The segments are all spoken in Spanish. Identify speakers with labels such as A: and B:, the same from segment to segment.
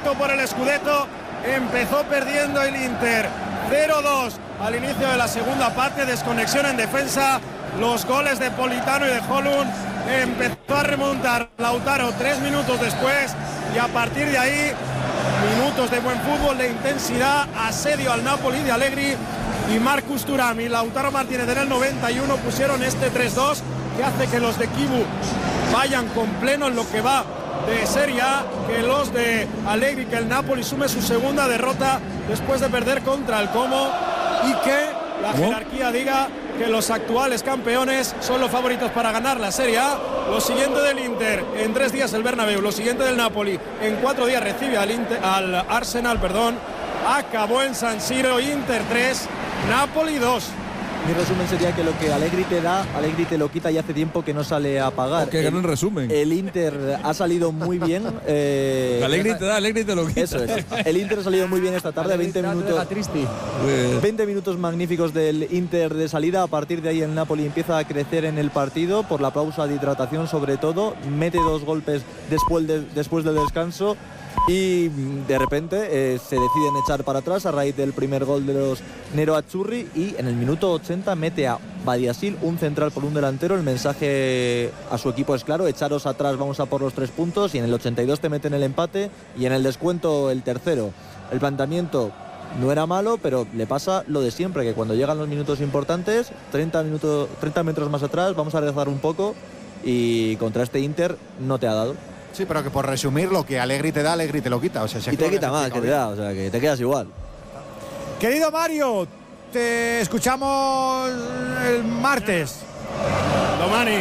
A: pacto por el Scudetto. Empezó perdiendo el Inter 0-2 al inicio de la segunda parte, desconexión en defensa, los goles de Politano y de Højlund. Empezó a remontar Lautaro 3 minutos después y a partir de ahí minutos de buen fútbol, de intensidad, asedio al Napoli de Allegri y Marcus Thuram y Lautaro Martínez en el 91 pusieron este 3-2 que hace que los de Kivu vayan con pleno en lo que va de Serie A, que los de Allegri, que el Napoli sume su segunda derrota después de perder contra el Como y que la jerarquía diga que los actuales campeones son los favoritos para ganar la Serie A. Lo siguiente del Inter, en 3 días el Bernabéu. Lo siguiente del Napoli, en 4 días recibe al Arsenal, Acabó en San Siro, Inter 3, Napoli 2.
B: Mi resumen sería que lo que Allegri te da, Allegri te lo quita y hace tiempo que no sale a pagar.
C: Que gran resumen.
B: El Inter ha salido muy bien.
C: Allegri te da, Allegri te lo quita.
B: Eso es. El Inter ha salido muy bien esta tarde, 20 minutos. 20 minutos magníficos del Inter de salida. A partir de ahí el Napoli empieza a crecer en el partido por la pausa de hidratación sobre todo. Mete 2 golpes después del descanso. Y de repente se deciden echar para atrás a raíz del primer gol de los Nero Azzurri y en el minuto 80 mete a Badiashile, un central por un delantero. El mensaje a su equipo es claro: echaros atrás, vamos a por los 3 puntos. Y en el 82 te meten el empate y en el descuento el tercero. El planteamiento no era malo, pero le pasa lo de siempre, que cuando llegan los minutos importantes, 30 metros más atrás, vamos a rezar un poco y contra este Inter no te ha dado.
D: Sí, pero que por resumir, lo que Allegri te da, Allegri te lo quita. O sea,
B: y te quita más que te da, o sea, que te quedas igual.
E: Querido Mario, te escuchamos el martes.
A: Domani.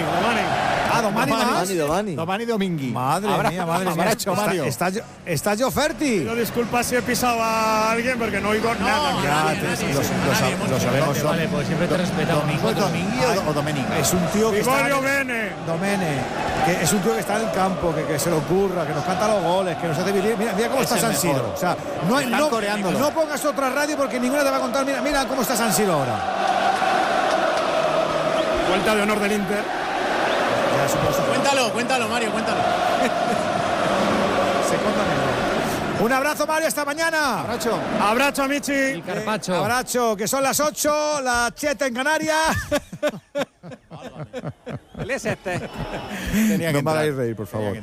D: Domani Domingui.
E: Madre mía.
D: Abrazo, Mario.
E: Está Gioferti.
A: Pido disculpas si he pisado a alguien porque no oigo nada.
E: Lo sabemos.
F: Vale, pues siempre te respeto.
D: ¿Domingui o Domenico?
E: Es un tío que está...
A: Domene.
E: Que es un tío que está en el campo, que se le ocurra, que nos canta los goles, que nos hace vivir. Mira cómo está San Siro. O sea, no pongas otra radio porque ninguna te va a contar. Mira cómo está San Siro ahora.
A: Vuelta de honor del Inter.
F: Cuéntalo, Mario, cuéntalo.
E: Un abrazo, Mario, hasta mañana.
A: Abrazo, Michi.
F: Y Carpacho.
E: Abrazo, que son las 8, la 7 en Canarias.
F: ¿Él es este?
E: No me hagáis reír, por favor.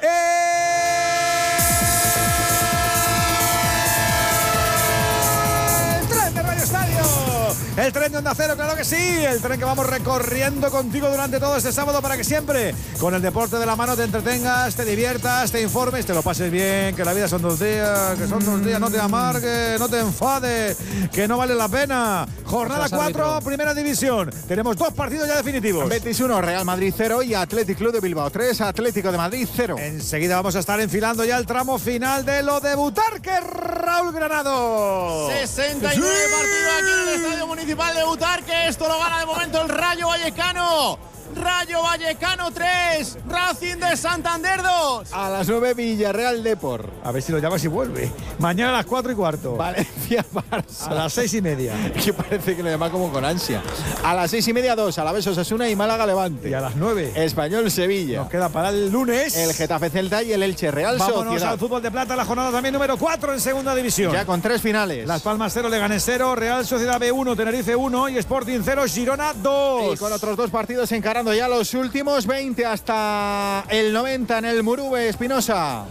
E: ¡El tren de Radio Estadio! El tren de Onda Cero, claro que sí. El tren que vamos recorriendo contigo durante todo este sábado para que siempre, con el deporte de la mano, te entretengas, te diviertas, te informes, te lo pases bien, que la vida son 2 días, no te amargues, no te enfades, que no vale la pena. Jornada 4, Primera División. Tenemos 2 partidos ya definitivos.
D: Betis 1, Real Madrid 0 y Athletic Club de Bilbao 3, Atlético de Madrid 0.
E: Enseguida vamos a estar enfilando ya el tramo final de lo de Butarque, Raúl Granado.
F: 69 partidos aquí en el Estadio Municipal de Butarque. Esto lo gana de momento el Rayo Vallecano. Rayo Vallecano 3, Racing de Santander 2.
D: A las 9, Villarreal Depor.
E: A ver si lo llamas y vuelve. Mañana a las 4:15.
D: Valencia Barça.
E: A las 6:30.
D: Que parece que lo llama como con ansia. A las 6:30, 2, Alavés Osasuna y Málaga Levante.
E: Y a las 9,
D: Español Sevilla.
E: nos queda para el lunes
D: El Getafe Celta y el Elche Real
E: Vámonos
D: Sociedad.
E: al fútbol de plata, la jornada también número 4 en segunda división.
D: Ya con 3 finales.
E: Las Palmas 0, Leganés 0, Real Sociedad B1, Tenerife 1 y Sporting 0, Girona 2.
D: Y con otros 2 partidos encarando ya los últimos 20 hasta el 90 en el Murube, Espinosa.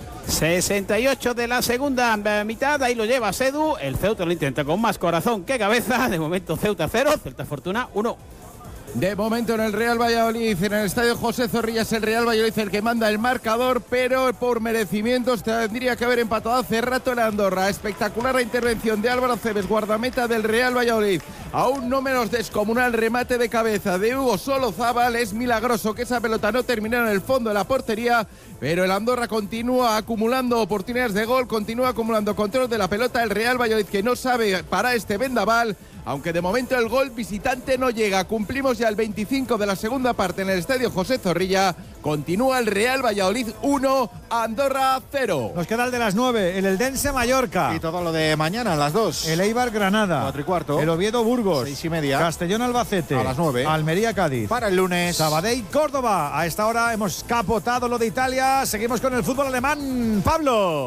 F: 68 de la segunda mitad, ahí lo lleva Sedu. El Ceuta lo intenta con más corazón que cabeza. De momento Ceuta 0, Celta Fortuna 1.
C: De momento en el Real Valladolid, en el estadio José Zorrilla, es el Real Valladolid el que manda el marcador, pero por merecimientos tendría que haber empatado hace rato en Andorra. Espectacular la intervención de Álvaro Cebes, guardameta del Real Valladolid. Aún no menos descomunal remate de cabeza de Hugo Solozábal. Es milagroso que esa pelota no terminara en el fondo de la portería, pero el Andorra continúa acumulando oportunidades de gol, continúa acumulando control de la pelota. El Real Valladolid que no sabe para este vendaval, aunque de momento el gol visitante no llega. Cumplimos ya el 25 de la segunda parte en el estadio José Zorrilla. Continúa el Real Valladolid 1, Andorra 0.
E: Nos queda el de las 9, el Eldense Mallorca.
D: Y todo lo de mañana a las 2.
E: El Eibar Granada.
D: 4:15.
E: El Oviedo Burgos.
D: 6:30.
E: Castellón Albacete.
D: A las 9.
E: Almería Cádiz.
D: Para el lunes.
E: Sabadell Córdoba. A esta hora hemos capotado lo de Italia. Seguimos con el fútbol alemán. Pablo.